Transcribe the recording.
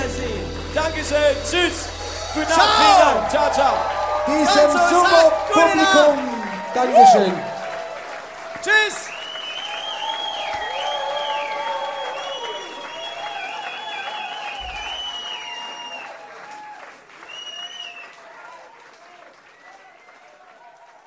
Wiedersehen. Dankeschön. Tschüss. Guten Abend. Vielen Dank. Ciao, ciao. Diesem Sumo-Publikum. Dankeschön. Tschüss.